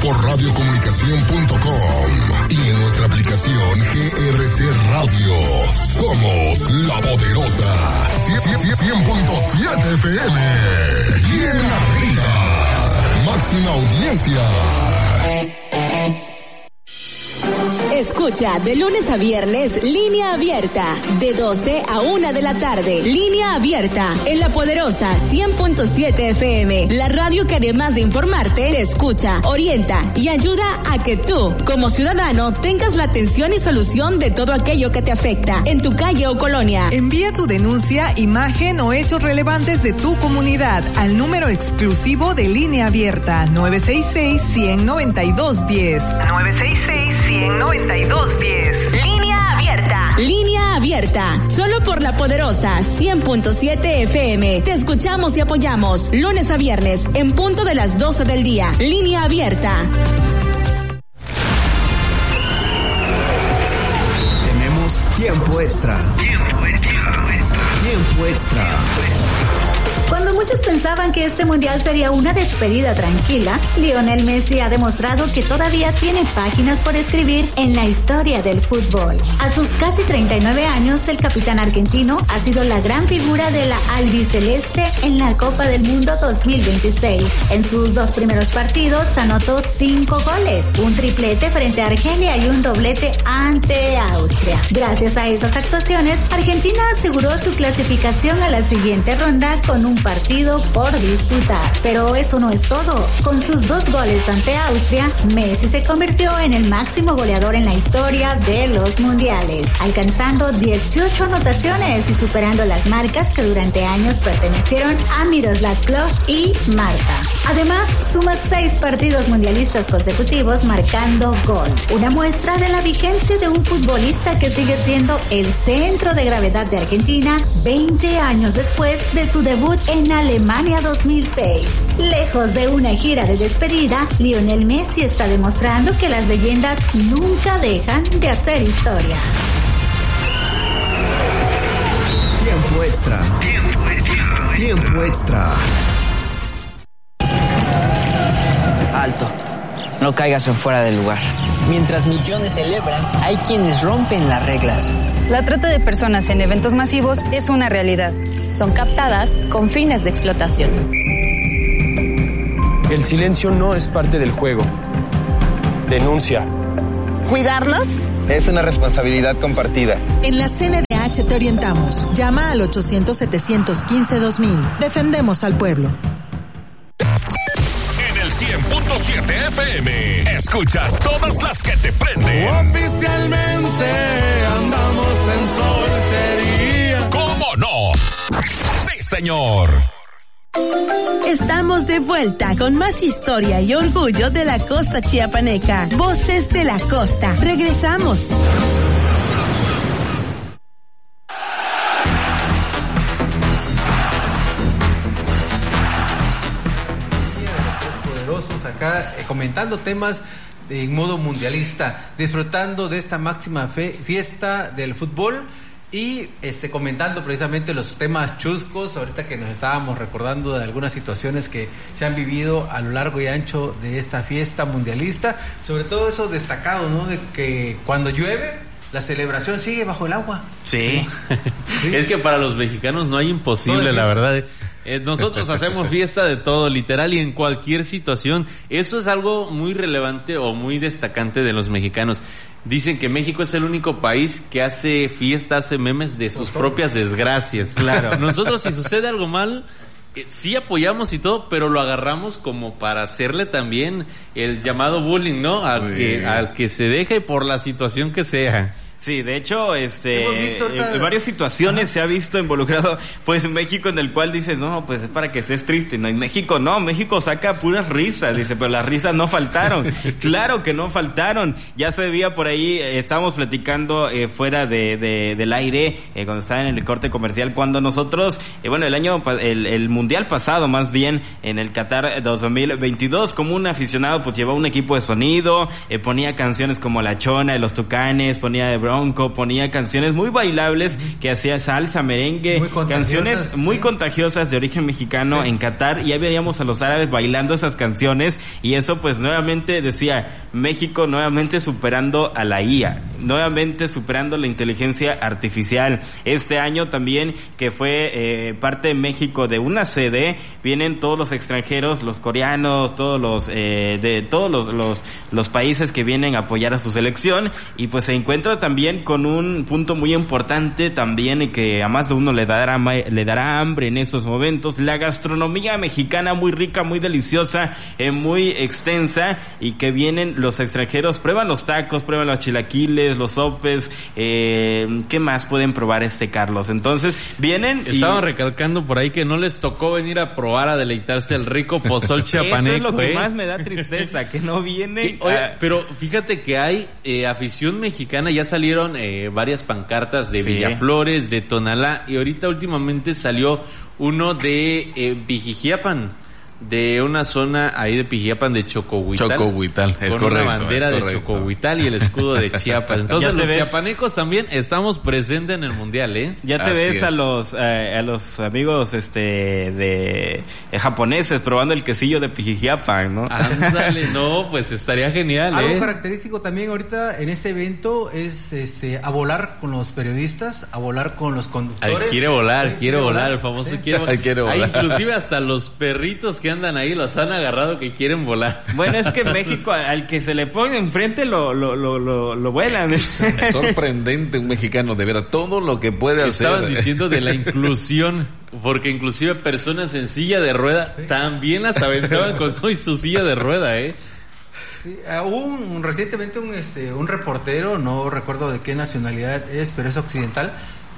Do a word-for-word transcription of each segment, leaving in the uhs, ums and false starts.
por radiocomunicación punto com y en nuestra aplicación G R C Radio. Somos La Poderosa cien punto siete F M. Bien arriba. Máxima audiencia. Escucha de lunes a viernes Línea Abierta, de doce a una de la tarde. Línea Abierta, en La Poderosa cien punto siete F M. La radio que además de informarte, te escucha, orienta y ayuda a que tú, como ciudadano, tengas la atención y solución de todo aquello que te afecta en tu calle o colonia. Envía tu denuncia, imagen o hechos relevantes de tu comunidad al número exclusivo de Línea Abierta nueve seis seis, cien noventa y dos diez. nueve seis seis, cien noventa y dos diez. Línea Abierta. Línea Abierta. Solo por La Poderosa cien punto siete F M. Te escuchamos y apoyamos. Lunes a viernes, en punto de las doce del día. Línea Abierta. Tenemos tiempo extra. Tiempo extra. Tiempo extra. Cuando muchos pensaban que este mundial sería una despedida tranquila, Lionel Messi ha demostrado que todavía tiene páginas por escribir en la historia del fútbol. A sus casi treinta y nueve años, el capitán argentino ha sido la gran figura de la albiceleste en la Copa del Mundo dos mil veintiséis. En sus dos primeros partidos anotó cinco goles, un triplete frente a Argelia y un doblete ante Austria. Gracias a esas actuaciones, Argentina aseguró su clasificación a la siguiente ronda con un partido por disputar. Pero eso no es todo. Con sus dos goles ante Austria, Messi se convirtió en el máximo goleador en la historia de los mundiales, alcanzando dieciocho anotaciones y superando las marcas que durante años pertenecieron a Miroslav Klose y Marta. Además, suma seis partidos mundialistas consecutivos marcando gol. Una muestra de la vigencia de un futbolista que sigue siendo el centro de gravedad de Argentina veinte años después de su debut en Alemania dos mil seis. Lejos de una gira de despedida, Lionel Messi está demostrando que las leyendas nunca dejan de hacer historia. Tiempo extra. Tiempo extra. Tiempo extra. Alto. No caigas en fuera del lugar. Mientras millones celebran, hay quienes rompen las reglas. La trata de personas en eventos masivos es una realidad. Son captadas con fines de explotación. El silencio no es parte del juego. Denuncia. ¿Cuidarnos? Es una responsabilidad compartida. En la C N D H te orientamos. Llama al ochocientos, setecientos quince, dos mil. Defendemos al pueblo. cien punto siete F M. Escuchas todas las que te prenden. Oficialmente andamos en soltería. ¿Cómo no? Sí, señor. Estamos de vuelta con más historia y orgullo de la costa chiapaneca. Voces de la costa. Regresamos. Acá eh, comentando temas en modo mundialista, disfrutando de esta máxima fe, fiesta del fútbol y este comentando precisamente los temas chuscos, ahorita que nos estábamos recordando de algunas situaciones que se han vivido a lo largo y ancho de esta fiesta mundialista, sobre todo eso destacado, ¿no? De que cuando llueve la celebración sigue bajo el agua. Sí. Sí. Es que para los mexicanos no hay imposible, la verdad. Eh, nosotros hacemos fiesta de todo, literal, y en cualquier situación. Eso es algo muy relevante o muy destacante de los mexicanos. Dicen que México es el único país que hace fiesta, hace memes de sus propias desgracias. Claro. Nosotros, si sucede algo mal, eh, sí apoyamos y todo, pero lo agarramos como para hacerle también el llamado bullying, ¿no? Al sí. que, al que se deje por la situación que sea. Sí, de hecho, este, en varias situaciones Ajá. se ha visto involucrado, pues, México, en el cual dice, no, pues es para que estés triste, no, en México no, México saca puras risas, dice, pero las risas no faltaron, claro que no faltaron, ya se veía por ahí, eh, estábamos platicando eh, fuera de, de, del aire, eh, cuando estaban en el corte comercial, cuando nosotros, eh, bueno, el año, el, el mundial pasado, más bien, en el Qatar dos mil veintidós, como un aficionado, pues llevaba un equipo de sonido, eh, ponía canciones como La Chona, de los Tucanes, ponía de Bronco, ponía canciones muy bailables que hacía salsa, merengue, muy canciones muy sí. contagiosas de origen mexicano sí. en Qatar, y ahí veíamos a los árabes bailando esas canciones, y eso pues nuevamente decía, México nuevamente superando a la I A, nuevamente superando la inteligencia artificial. Este año también, que fue eh, parte de México de una sede, vienen todos los extranjeros, los coreanos, todos los eh, de todos los, los los países que vienen a apoyar a su selección, y pues se encuentra también con un punto muy importante también, y que a más de uno le dará le dará hambre en estos momentos, la gastronomía mexicana muy rica, muy deliciosa, eh, muy extensa, y que vienen los extranjeros, prueban los tacos, prueban los chilaquiles, los sopes, eh, ¿qué más pueden probar, este Carlos? Entonces vienen y... Estaban recalcando por ahí que no les tocó venir a probar, a deleitarse el rico pozol chiapaneco. Eso es lo que ¿eh? más me da tristeza, que no vienen. Oye, a... pero fíjate que hay eh, afición mexicana, ya salieron eh, varias pancartas de sí. Villaflores, de Tonalá, y ahorita últimamente salió uno de eh, Pijijiapan, de una zona ahí de Pijijiapan, de Chocohuital. Chocohuital, es con correcto. Una bandera es de correcto. Chocohuital y el escudo de Chiapas. Entonces los ves? chiapanecos también estamos presentes en el mundial, ¿eh? Ya te Así ves es. a los eh, a los amigos este de eh, japoneses probando el quesillo de Pijijiapan, ¿no? Ándale, no, pues estaría genial, Algo ¿eh? característico también ahorita en este evento es este a volar con los periodistas, a volar con los conductores. Ay, quiere volar, quiere, quiere volar, volar, el famoso sí. quiere volar. Ay, quiere volar. Hay inclusive hasta los perritos que andan ahí los han agarrado que quieren volar. Bueno, es que México al que se le pone enfrente lo lo lo lo, lo vuelan. Sorprendente un mexicano, de veras, todo lo que puede hacer. Estaban diciendo de la inclusión, porque inclusive personas en silla de rueda sí. también las aventaban con hoy su silla de rueda, ¿eh? Sí, uh, hubo un, recientemente un este un reportero, no recuerdo de qué nacionalidad es, pero es occidental,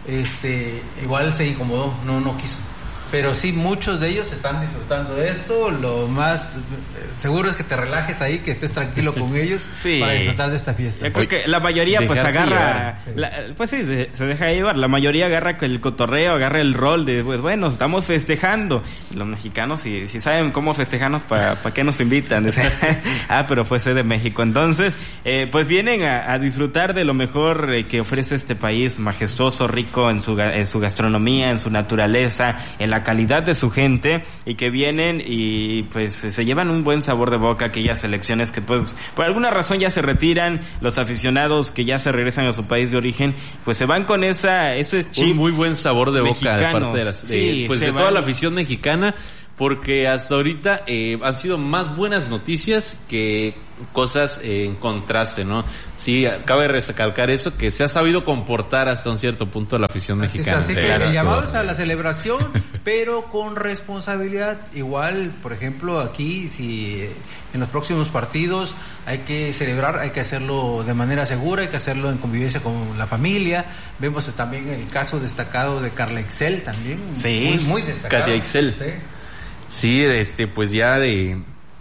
este igual se incomodó, no no quiso. Pero sí, muchos de ellos están disfrutando de esto. Lo más seguro es que te relajes ahí, que estés tranquilo con ellos sí. para disfrutar de esta fiesta. Yo creo que la mayoría pues agarra, sí. la, pues sí, de, se deja llevar. La mayoría agarra el cotorreo, agarra el rol de, pues bueno, estamos festejando. Los mexicanos si, si saben cómo festejarnos, ¿para pa qué nos invitan? Ah, pero pues soy de México. Entonces, eh, pues vienen a, a disfrutar de lo mejor eh, que ofrece este país majestuoso, rico en su, en su gastronomía, en su naturaleza, en la calidad de su gente, y que vienen y pues se llevan un buen sabor de boca. Aquellas selecciones que pues por alguna razón ya se retiran, los aficionados que ya se regresan a su país de origen, pues se van con esa ese chip un muy buen sabor de mexicano. boca de parte de, las, de, sí, pues de van. toda la afición mexicana, porque hasta ahorita eh, han sido más buenas noticias que cosas eh, en contraste, ¿no? Sí, cabe recalcar eso, que se ha sabido comportar hasta un cierto punto la afición así mexicana. Es, así que claro, llamados a la celebración, pero con responsabilidad. Igual, por ejemplo, aquí, si en los próximos partidos hay que celebrar, hay que hacerlo de manera segura, hay que hacerlo en convivencia con la familia. Vemos también el caso destacado de Carla Excel también, sí, muy, muy destacado. Katia Excel. Sí. Sí, este, pues ya de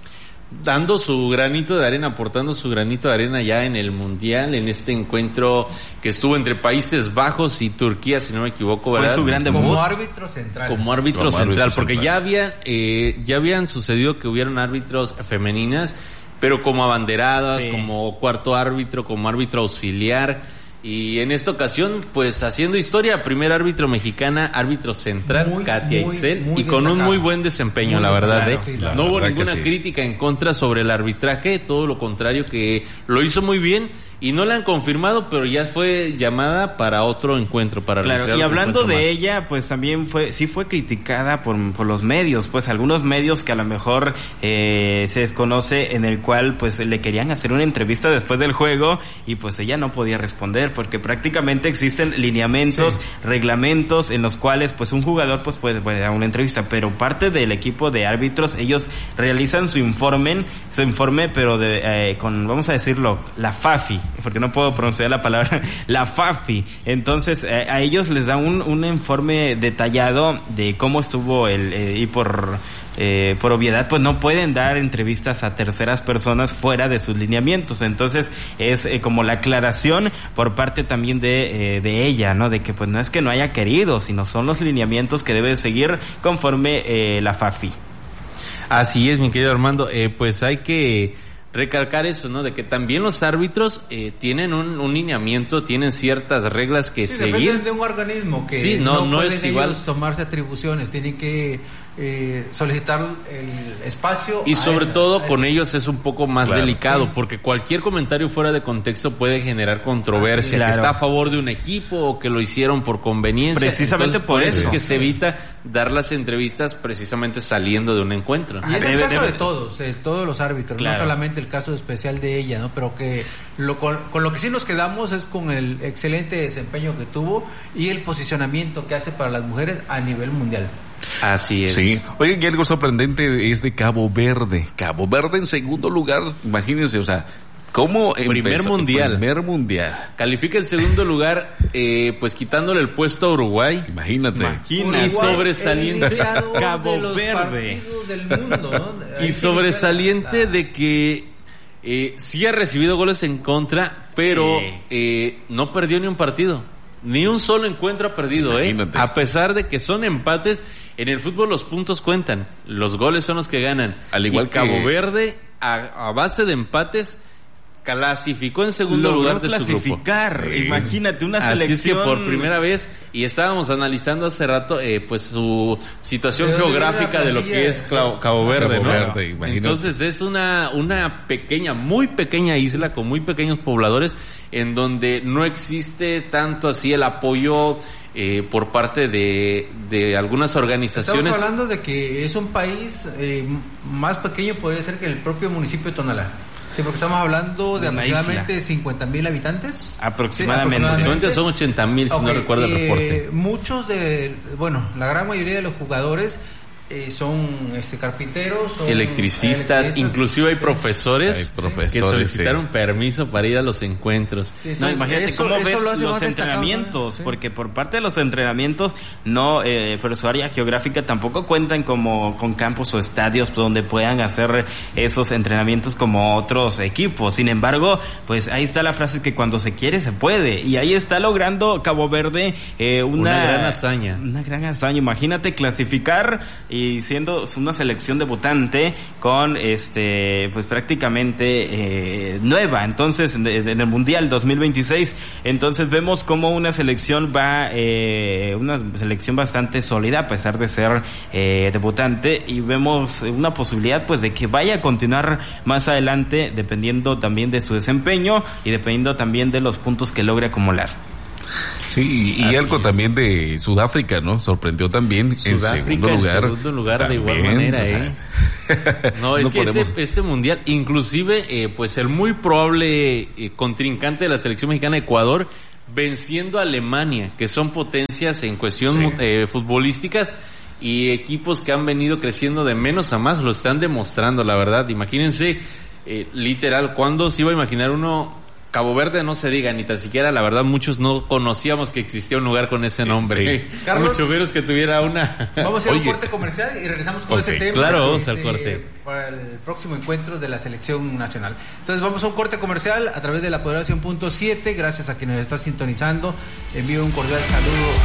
dando su granito de arena, aportando su granito de arena ya en el Mundial, en este encuentro que estuvo entre Países Bajos y Turquía, si no me equivoco, ¿verdad? Fue su gran debut. Como árbitro central. Como árbitro Como central, árbitro porque central. ya había, eh, ya habían sucedido que hubieron árbitros femeninas, pero como abanderadas, sí. como cuarto árbitro, como árbitro auxiliar. Y en esta ocasión, pues haciendo historia, primer árbitro mexicana, árbitro central, muy, Katia muy, Excel, muy y con destacado. Un muy buen desempeño, muy la verdad. Claro, ¿eh? Sí, no hubo ninguna sí. crítica en contra sobre el arbitraje, todo lo contrario, que lo hizo muy bien. Y no la han confirmado, pero ya fue llamada para otro encuentro, para claro. Y hablando de más. ella, pues también fue, sí fue criticada por, por los medios, pues algunos medios que a lo mejor eh, se desconoce, en el cual pues le querían hacer una entrevista después del juego y pues ella no podía responder, porque prácticamente existen lineamientos, sí. reglamentos en los cuales pues un jugador pues puede, puede dar una entrevista, pero parte del equipo de árbitros, ellos realizan su informe, su informe, pero de, eh, con, vamos a decirlo, la FAFI, porque no puedo pronunciar la palabra, la FAFI. Entonces, eh, a ellos les da un, un informe detallado de cómo estuvo el, eh, y por, eh, por obviedad, pues no pueden dar entrevistas a terceras personas fuera de sus lineamientos. Entonces, es eh, como la aclaración por parte también de, eh, de ella, ¿no? De que pues no es que no haya querido, sino son los lineamientos que debe seguir conforme eh, la FAFI. Así es, mi querido Armando. Eh, pues hay que recalcar eso, ¿no? De que también los árbitros eh, tienen un, un lineamiento, tienen ciertas reglas que sí, seguir. Dependen de un organismo que sí, no, no, no pueden es igual ellos tomarse atribuciones, tienen que eh, solicitar el espacio. Y sobre esa, todo con ellos es un poco más claro, delicado, sí. porque cualquier comentario fuera de contexto puede generar controversia, claro. que está a favor de un equipo o que lo hicieron por conveniencia. Precisamente Entonces, por, por eso eso es que se evita dar las entrevistas precisamente saliendo de un encuentro. Y es el Debe, caso debe. de todos, de todos los árbitros, Claro. no solamente el caso especial de ella, ¿no? Pero que lo, con, con lo que sí nos quedamos es con el excelente desempeño que tuvo y el posicionamiento que hace para las mujeres a nivel mundial. Así es. Sí. Oye, que algo sorprendente es de Cabo Verde. Cabo Verde en segundo lugar, imagínense, o sea, ¿cómo Primer empezó? mundial. Primer mundial. Califica en segundo lugar, eh, pues quitándole el puesto a Uruguay. Imagínate. Imagínate. Y sobresaliente. Cabo de Verde. Del mundo, ¿no? Y sobresaliente de que eh, sí ha recibido goles en contra, pero Sí. eh, no perdió ni un partido. Ni un solo encuentro ha perdido, ¿eh? Imagínate. A pesar de que son empates, en el fútbol los puntos cuentan. Los goles son los que ganan. Al igual y que- Cabo Verde, a, a base de empates, clasificó en segundo Logró lugar de clasificar. su grupo. Sí. Imagínate una Así selección. es que por primera vez, y estábamos analizando hace rato, eh, pues su situación ¿De dónde geográfica viene la de lo que es Clau- Cabo Verde, Cabo ¿no? Verde, imagínate. Entonces es una, una pequeña, muy pequeña isla con muy pequeños pobladores en donde no existe tanto así el apoyo eh, por parte de, de algunas organizaciones. Estamos hablando de que es un país eh, más pequeño, podría ser que el propio municipio de Tonalá. Sí, porque estamos hablando de Una aproximadamente cincuenta mil habitantes. Aproximadamente. Sí, Aproximadamente son ochenta mil, si Ok, no recuerdo el eh, reporte. Muchos de, bueno, la gran mayoría de los jugadores eh, son este carpinteros, son Electricistas, inclusive hay sí. profesores, Hay profesores, que solicitaron sí. permiso para ir a los encuentros. Sí, No, entonces, imagínate eso- cómo eso ves lo hace los más destacado, entrenamientos, ¿no? Sí. porque por parte de los entrenamientos, no, eh, por su área geográfica tampoco cuentan como con campos o estadios donde puedan hacer esos entrenamientos como otros equipos. Sin embargo, pues ahí está la frase que cuando se quiere se puede, y ahí está logrando Cabo Verde eh, una, Una gran hazaña. Una gran hazaña. Imagínate clasificar y siendo una selección debutante con este pues prácticamente eh, nueva entonces en, en el Mundial dos mil veintiséis. Entonces vemos como una selección va eh, una selección bastante sólida a pesar de ser eh, debutante, y vemos una posibilidad pues de que vaya a continuar más adelante dependiendo también de su desempeño y dependiendo también de los puntos que logre acumular. Sí, y Así algo es. también de Sudáfrica, ¿no? Sorprendió también Sudáfrica en segundo en lugar. segundo lugar de igual También, manera, o sea, ¿eh? No, es no que podemos- este, este mundial, inclusive, eh, pues el muy probable eh, contrincante de la selección mexicana, Ecuador, venciendo a Alemania, que son potencias en cuestión Sí. eh, futbolísticas, y equipos que han venido creciendo de menos a más, lo están demostrando, la verdad. Imagínense, eh, literal, ¿cuándo se iba a imaginar uno? Cabo Verde no se diga, ni tan siquiera, la verdad, muchos no conocíamos que existía un lugar con ese nombre. Sí. Carlos, Mucho menos que tuviera una... Vamos a ir a un Oye. corte comercial y regresamos con Ok, ese tema. claro, vamos al este, corte. Para el próximo encuentro de la selección nacional. Entonces vamos a un corte comercial a través de la Poderosa punto siete. Gracias a quien nos está sintonizando. Envío un cordial saludo